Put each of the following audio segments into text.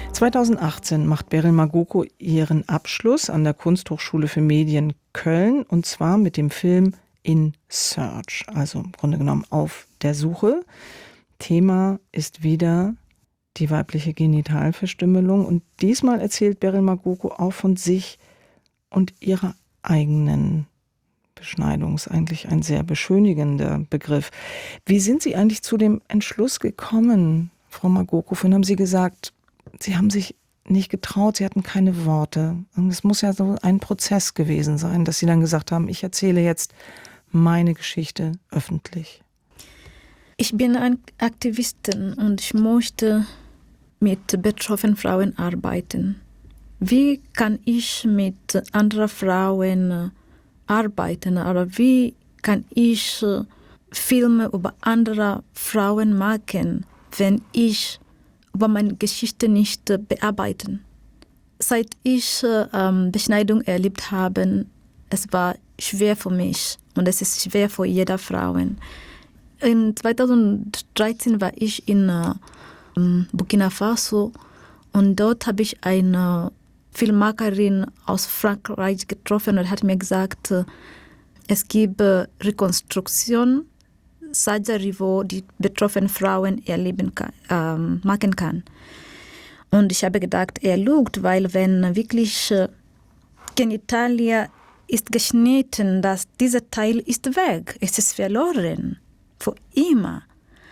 2018 macht Beryl Magoko ihren Abschluss an der Kunsthochschule für Medien Köln, und zwar mit dem Film In Search, also im Grunde genommen auf der Suche. Thema ist wieder die weibliche Genitalverstümmelung, und diesmal erzählt Beryl Magoko auch von sich und ihrer eigenen Beschneidung. Ist eigentlich ein sehr beschönigender Begriff. Wie sind Sie eigentlich zu dem Entschluss gekommen, Frau Magoko? Vorhin haben Sie gesagt, Sie haben sich nicht getraut, Sie hatten keine Worte. Und es muss ja so ein Prozess gewesen sein, dass Sie dann gesagt haben, ich erzähle jetzt meine Geschichte öffentlich. Ich bin eine Aktivistin und ich möchte mit betroffenen Frauen arbeiten. Wie kann ich mit anderen Frauen arbeiten? Oder wie kann ich Filme über andere Frauen machen, wenn ich über meine Geschichte nicht bearbeiten? Seit ich Beschneidung erlebt habe, es war schwer für mich und es ist schwer für jede Frau. In 2013 war ich in Burkina Faso und dort habe ich eine Filmmacherin aus Frankreich getroffen und hat mir gesagt, es gibt Rekonstruktion, Surgery, wo die betroffenen Frauen machen kann. Und ich habe gedacht, er lügt, weil wenn wirklich Genitalia ist geschnitten, dass dieser Teil ist weg, es ist verloren, für immer.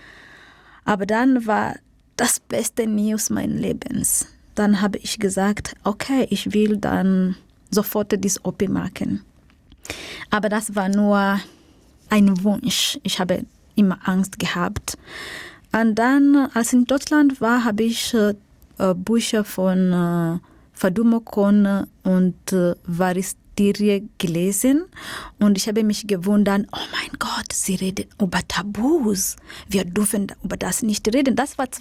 Aber dann war das beste News meines Lebens. Dann habe ich gesagt, okay, ich will dann sofort das OP machen. Aber das war nur ein Wunsch. Ich habe immer Angst gehabt. Und dann, als ich in Deutschland war, habe ich Bücher von Faduma Kon und Varistirie gelesen. Und ich habe mich gewundert, oh mein Gott, sie reden über Tabus. Wir dürfen über das nicht reden. Das war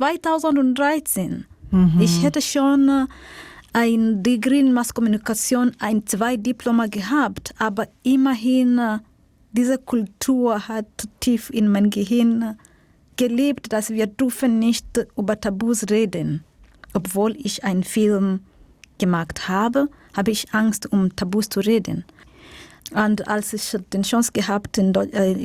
2013. Ich hätte schon ein Degree in Masskommunikation, ein 2 Diploma gehabt, aber immerhin diese Kultur hat tief in mein Gehirn gelebt, dass wir dürfen nicht über Tabus reden. Obwohl ich einen Film gemacht habe, habe ich Angst, um Tabus zu reden. Und als ich die Chance gehabt in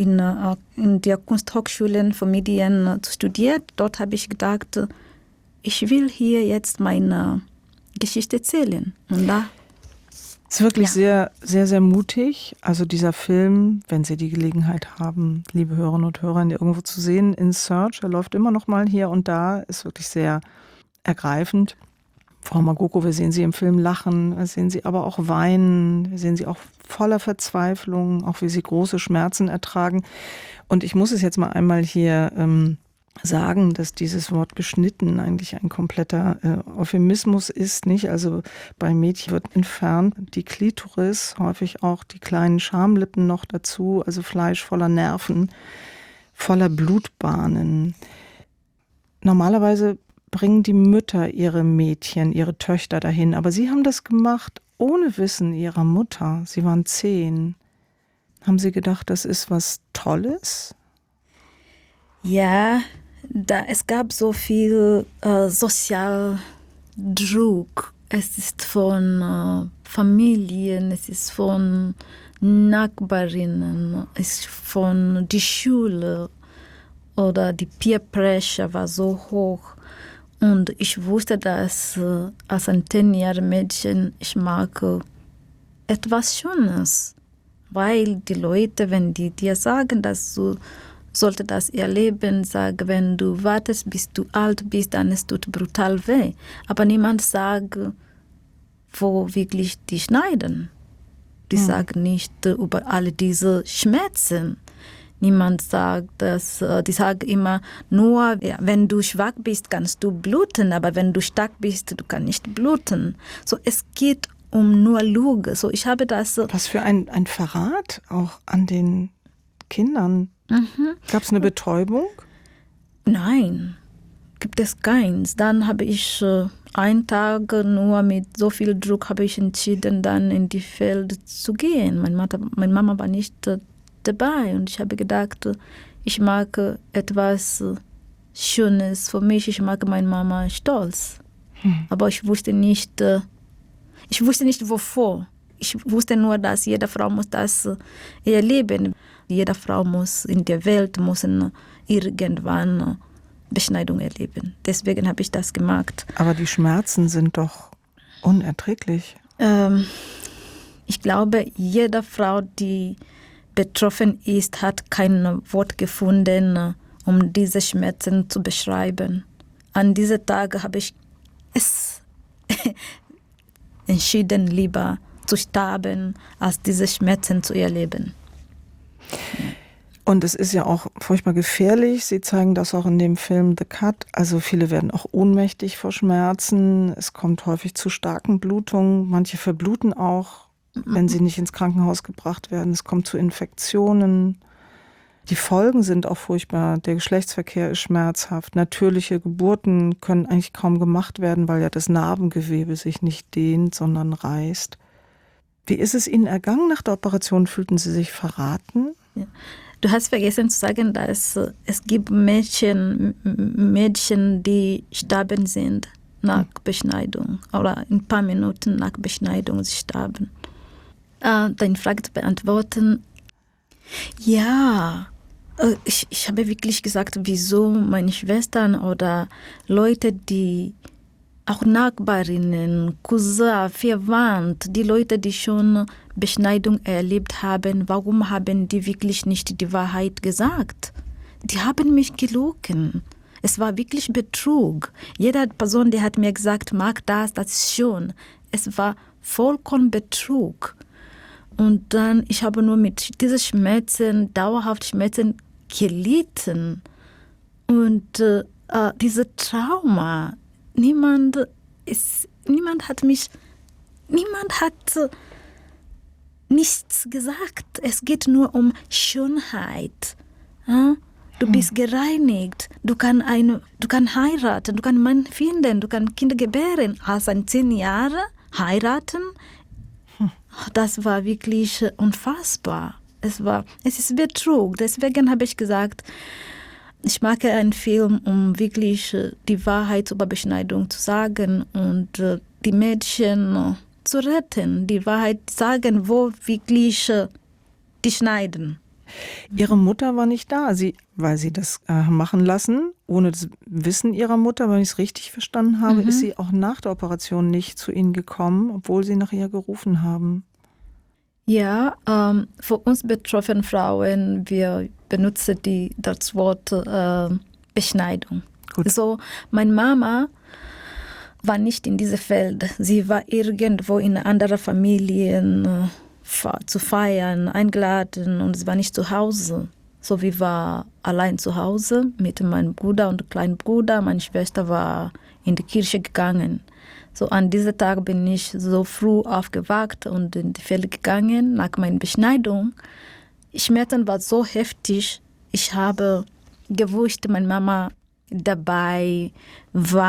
der Kunsthochschule für Medien zu studieren, dort habe ich gedacht, ich will hier jetzt meine Geschichte erzählen. Und da es ist wirklich sehr, sehr, sehr mutig. Also dieser Film, wenn Sie die Gelegenheit haben, liebe Hörerinnen und Hörer, ihn irgendwo zu sehen, In Search, er läuft immer noch mal hier und da, ist wirklich sehr ergreifend. Frau Magoko, wir sehen Sie im Film lachen, wir sehen Sie aber auch weinen, wir sehen Sie auch voller Verzweiflung, auch wie Sie große Schmerzen ertragen. Und ich muss es jetzt mal einmal hier sagen, dass dieses Wort beschnitten eigentlich ein kompletter Euphemismus ist, nicht? Also bei Mädchen wird entfernt die Klitoris, häufig auch die kleinen Schamlippen noch dazu, also Fleisch voller Nerven, voller Blutbahnen. Normalerweise bringen die Mütter ihre Mädchen, ihre Töchter dahin, aber Sie haben das gemacht ohne Wissen Ihrer Mutter. Sie waren 10. Haben Sie gedacht, das ist was Tolles? Ja, es gab so viel Sozialdruck. Es ist von Familien, es ist von Nachbarinnen, es ist von der Schule oder die Peer Pressure war so hoch. Und ich wusste, dass als ein 10-jähriges Mädchen, ich mag etwas Schönes. Weil die Leute, wenn die dir sagen, dass du sollte das erleben, sagen, wenn du wartest, bis du alt bist, dann es tut brutal weh. Aber niemand sagt, wo wirklich die schneiden. Die sagen nicht über alle diese Schmerzen. Niemand sagt das, die sagen immer, nur wenn du schwach bist, kannst du bluten, aber wenn du stark bist, du kannst nicht bluten. So, es geht um nur Lüge. So, ich habe das. Was für ein Verrat auch an den Kindern. Gab es eine Betäubung? Nein, gibt es keins. Dann habe ich einen Tag nur mit so viel Druck habe ich entschieden, dann in die Feld zu gehen. Meine Mama war nicht dabei und ich habe gedacht, ich mag etwas Schönes für mich. Ich mag meine Mama stolz. Aber ich wusste nicht wovor. Ich wusste nur, dass jede Frau muss das erleben. Jede Frau muss in der Welt irgendwann Beschneidung erleben. Deswegen habe ich das gemacht. Aber die Schmerzen sind doch unerträglich. Ich glaube, jede Frau, die betroffen ist, hat kein Wort gefunden, um diese Schmerzen zu beschreiben. An diesem Tag habe ich es entschieden, lieber zu sterben, als diese Schmerzen zu erleben. Und es ist ja auch furchtbar gefährlich. Sie zeigen das auch in dem Film The Cut. Also viele werden auch ohnmächtig vor Schmerzen. Es kommt häufig zu starken Blutungen. Manche verbluten auch, wenn sie nicht ins Krankenhaus gebracht werden. Es kommt zu Infektionen. Die Folgen sind auch furchtbar. Der Geschlechtsverkehr ist schmerzhaft. Natürliche Geburten können eigentlich kaum gemacht werden, weil ja das Narbengewebe sich nicht dehnt, sondern reißt. Wie ist es Ihnen ergangen nach der Operation? Fühlten Sie sich verraten? Ja. Du hast vergessen zu sagen, dass es gibt Mädchen, die sterben sind nach Beschneidung oder in ein paar Minuten nach Beschneidung sie sterben. Deine Frage zu beantworten. Ja, ich habe wirklich gesagt, wieso meine Schwestern oder Leute, die auch Nachbarinnen, Cousins, Verwandte, die Leute, die schon Beschneidung erlebt haben, warum haben die wirklich nicht die Wahrheit gesagt? Die haben mich gelogen. Es war wirklich Betrug. Jede Person, die hat mir gesagt, mag das ist schon. Es war vollkommen Betrug. Und dann, ich habe nur mit diesen Schmerzen, dauerhaft Schmerzen gelitten. Und diese Trauma, niemand hat nichts gesagt. Es geht nur um Schönheit. Du bist gereinigt. Du kannst heiraten, du kannst einen Mann finden, du kannst Kinder gebären. Als 10 Jahre heiraten, das war wirklich unfassbar. Es ist Betrug. Deswegen habe ich gesagt, ich mache einen Film, um wirklich die Wahrheit über Beschneidung zu sagen und die Mädchen zu retten, die Wahrheit sagen, wo wirklich die schneiden. Ihre Mutter war nicht da, weil Sie das machen lassen, ohne das Wissen Ihrer Mutter, wenn ich es richtig verstanden habe, ist sie auch nach der Operation nicht zu Ihnen gekommen, obwohl Sie nach ihr gerufen haben. Ja, für uns betroffene Frauen, wir benutzen das Wort Beschneidung. Gut. So, meine Mama war nicht in diesem Feld. Sie war irgendwo in anderen Familien zu feiern, eingeladen und sie war nicht zu Hause. So, wir waren allein zu Hause mit meinem Bruder und kleinen Bruder. Meine Schwester war in die Kirche gegangen. So, an diesem Tag bin ich so früh aufgewacht und in die Feld gegangen nach meiner Beschneidung. Schmerzen war so heftig. Ich habe gewusst, meine Mama dabei war.